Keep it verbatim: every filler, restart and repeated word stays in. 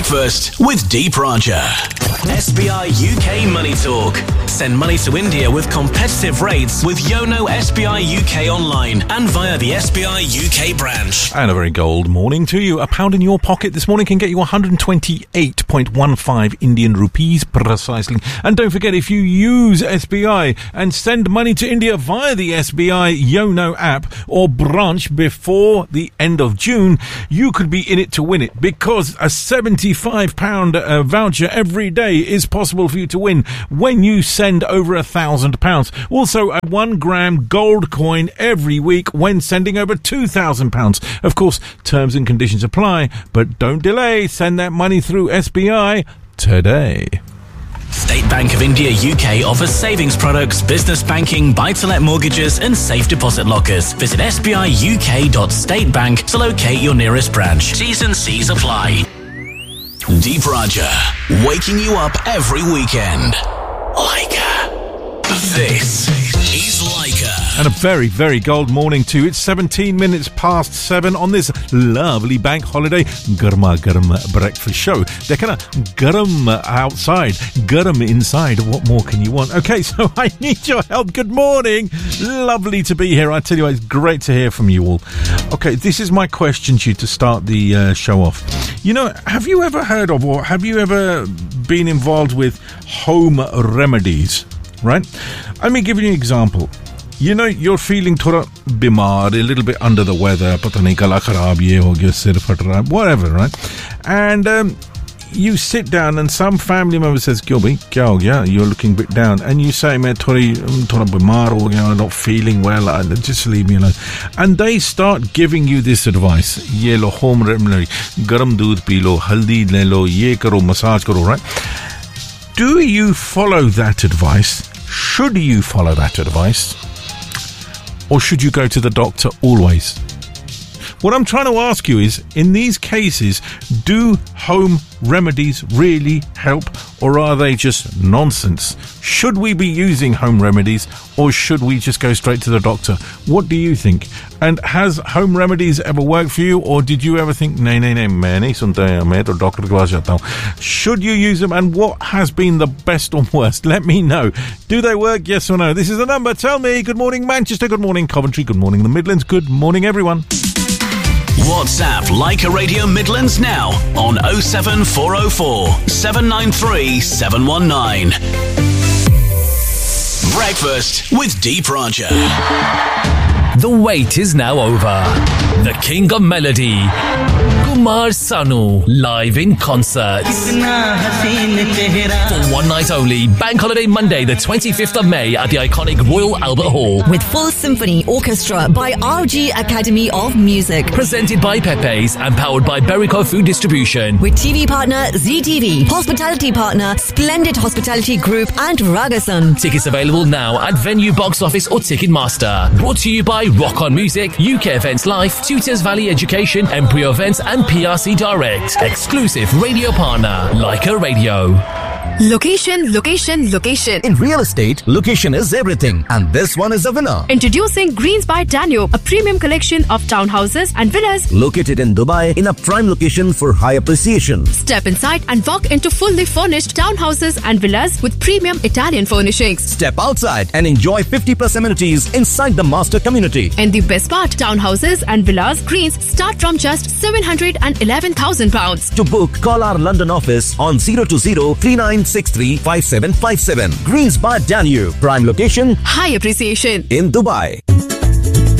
Breakfast with Deep Raja. S B I U K Money Talk. Send money to India with competitive rates with YONO S B I U K online and via the S B I U K branch. And a very gold morning to you. A pound in your pocket this morning can get you one hundred twenty-eight point one five Indian rupees precisely. And don't forget, if you use S B I and send money to India via the S B I YONO app or branch before the end of June, you could be in it to win it, because a seventy-five pound uh, voucher every day is possible for you to win when you send over a thousand pounds. Also, a one gram gold coin every week when sending over two thousand pounds. Of course, terms and conditions apply, but don't delay. Send that money through S B I today. State Bank of India U K offers savings products, business banking, buy-to-let mortgages and safe deposit lockers. Visit s b i u k dot state bank to locate your nearest branch. T's and C's apply. Deep Raja, waking you up every weekend. Laika. This is Laika. And a very, very gold morning too. It's seventeen minutes past seven on this lovely bank holiday Garma Garam breakfast show. They're kind of garam outside, garam inside. What more can you want? Okay, so I need your help. Good morning. Lovely to be here. I tell you what, it's great to hear from you all. Okay, this is my question to you to start the uh, show off. You know, have you ever heard of, or have you ever been involved with home remedies? Right? Let me give you an example. You know, you're feeling thoda bimar, a little bit under the weather, pata nahi gala kharab, ye ho gaya, sir phat raha, whatever, right? And um, you sit down and some family member says, kyo bhai, kya ho gaya? You're looking a bit down. And you say, main thodi, thoda bimar ho gaya, I'm not feeling well, just leave me alone. And they start giving you this advice. Ye lo home remedy, garam doodh pee lo, haldi le lo, ye karo, massage karo, right? Do you follow that advice? Should you follow that advice? Or should you go to the doctor always? What I'm trying to ask you is, in these cases, do home remedies really help, or are they just nonsense? Should we be using home remedies, or should we just go straight to the doctor? What do you think? And has home remedies ever worked for you, or did you ever think, nahi, nahi, nahi, main nahi sunta hai, main to doctor ke paas jata hu? Should you use them, and what has been the best or worst? Let me know. Do they work, yes or no? This is the number. Tell me. Good morning, Manchester. Good morning, Coventry. Good morning, the Midlands. Good morning, everyone. WhatsApp Laika Radio Midlands now on oh seven four oh four, seven nine three, seven one nine. Breakfast with Deep Raja. The wait is now over. The King of Melody, Kumar Sanu, live in concert. For one night only, Bank Holiday Monday, the twenty-fifth of May at the iconic Royal Albert Hall. With full symphony orchestra by R G Academy of Music. Presented by Pepe's and powered by Berico Food Distribution. With T V partner Z T V, hospitality partner Splendid Hospitality Group and Ragasan. Tickets available now at Venue Box Office or Ticketmaster. Brought to you by Rock On Music, U K Events Live, Tutors Valley Education, Embryo Events and P R C Direct. Exclusive radio partner, Laika Radio. Location, location, location. In real estate, location is everything. And this one is a winner. Introducing Greens by Danube, a premium collection of townhouses and villas. Located in Dubai, in a prime location for high appreciation. Step inside and walk into fully furnished townhouses and villas with premium Italian furnishings. Step outside and enjoy fifty plus amenities inside the master community. And the best part, townhouses and villas Greens start from just seven hundred eleven thousand pounds. To book, call our London office on zero two zero, three nine six three, five seven five seven. Greens by Danube, prime location, high appreciation in Dubai.